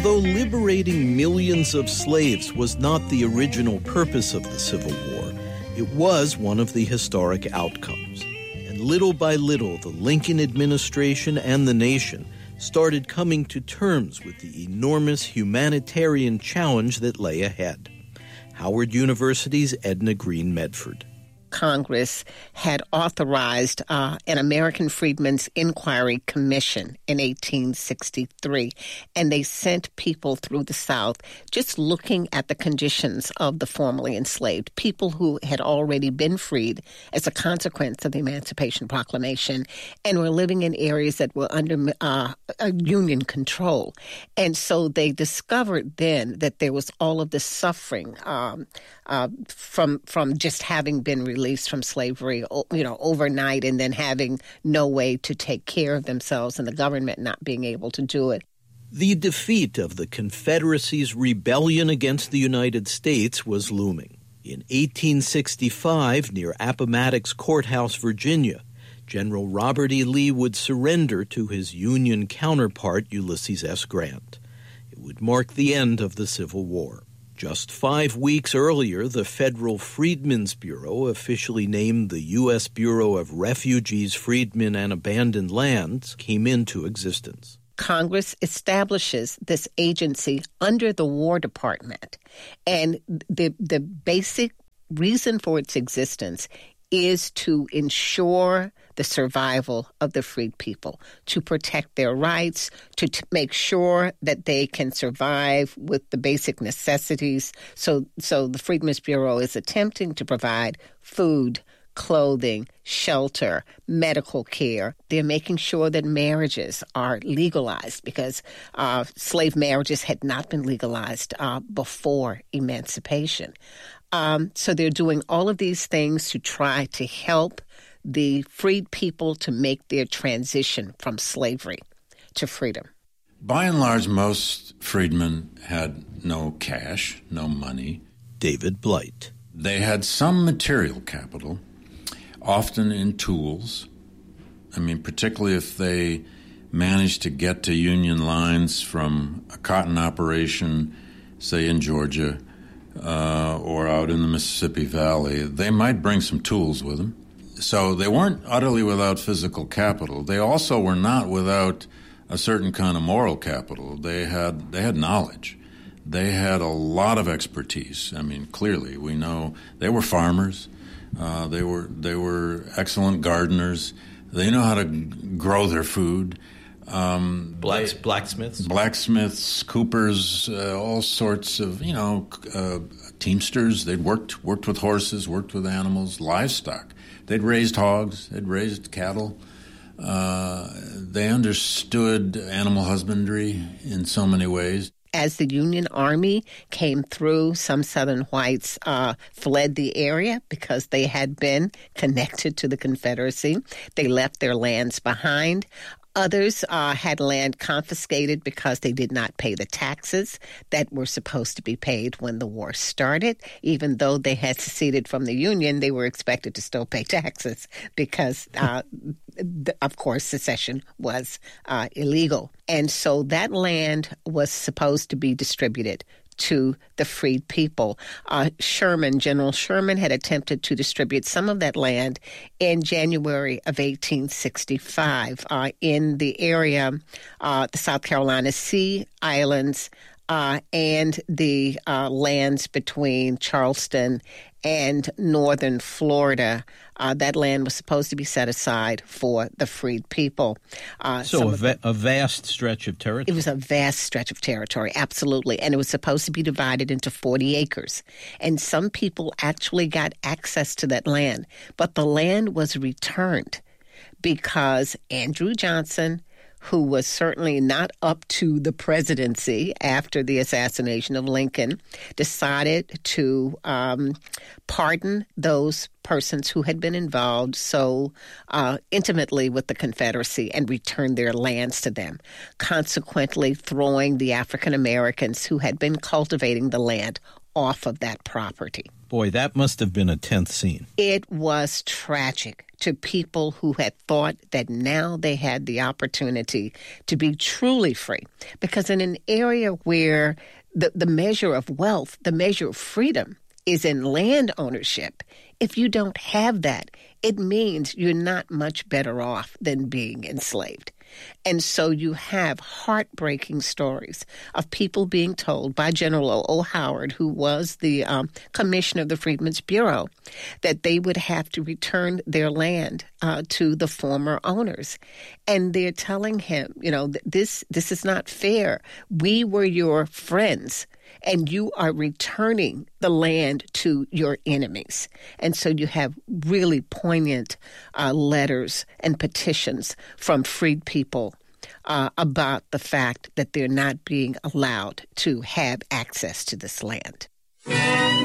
Although liberating millions of slaves was not the original purpose of the Civil War, it was one of the historic outcomes. And little by little, the Lincoln administration and the nation started coming to terms with the enormous humanitarian challenge that lay ahead. Howard University's Edna Green Medford. Congress had authorized an American Freedmen's Inquiry Commission in 1863, and they sent people through the South just looking at the conditions of the formerly enslaved, people who had already been freed as a consequence of the Emancipation Proclamation and were living in areas that were under Union control. And so they discovered then that there was all of this suffering from just having been released from slavery, overnight, and then having no way to take care of themselves and the government not being able to do it. The defeat of the Confederacy's rebellion against the United States was looming. In 1865, near Appomattox Courthouse, Virginia, General Robert E. Lee would surrender to his Union counterpart, Ulysses S. Grant. It would mark the end of the Civil War. Just 5 weeks earlier, the Federal Freedmen's Bureau, officially named the U.S. Bureau of Refugees, Freedmen, and Abandoned Lands, came into existence. Congress establishes this agency under the War Department, and the basic reason for its existence is to ensure the survival of the freed people, to protect their rights, to make sure that they can survive with the basic necessities. So the Freedmen's Bureau is attempting to provide food, clothing, shelter, medical care. They're making sure that marriages are legalized because slave marriages had not been legalized before emancipation. So they're doing all of these things to try to help the freed people to make their transition from slavery to freedom. By and large, most freedmen had no cash, no money. David Blight. They had some material capital, often in tools. Particularly if they managed to get to Union lines from a cotton operation, say in Georgia, or out in the Mississippi Valley, they might bring some tools with them. So they weren't utterly without physical capital. They also were not without a certain kind of moral capital. They had knowledge. They had a lot of expertise. Clearly, we know they were farmers. They were excellent gardeners. They know how to grow their food. Blacksmiths, coopers, all sorts of, teamsters. They'd worked with horses, worked with animals, livestock. They'd raised hogs. They'd raised cattle. They understood animal husbandry in so many ways. As the Union Army came through, some Southern whites fled the area because they had been connected to the Confederacy. They left their lands behind. Others had land confiscated because they did not pay the taxes that were supposed to be paid when the war started. Even though they had seceded from the Union, they were expected to still pay taxes because, of course, secession was illegal. And so that land was supposed to be distributed to the freed people. General Sherman had attempted to distribute some of that land in January of 1865 in the area, the South Carolina Sea Islands, and the lands between Charleston and northern Florida. That land was supposed to be set aside for the freed people. A vast stretch of territory. It was a vast stretch of territory, absolutely. And it was supposed to be divided into 40 acres. And some people actually got access to that land. But the land was returned because Andrew Johnson, who was certainly not up to the presidency after the assassination of Lincoln, decided to pardon those persons who had been involved so intimately with the Confederacy and return their lands to them, consequently throwing the African Americans who had been cultivating the land off of that property. Boy, that must have been a tense scene. It was tragic to people who had thought that now they had the opportunity to be truly free. Because in an area where the measure of wealth, the measure of freedom is in land ownership, if you don't have that, it means you're not much better off than being enslaved. And so you have heartbreaking stories of people being told by General O. Howard, who was the commissioner of the Freedmen's Bureau, that they would have to return their land to the former owners. And they're telling him, this is not fair. We were your friends, and you are returning the land to your enemies. And so you have really poignant letters and petitions from freed people about the fact that they're not being allowed to have access to this land.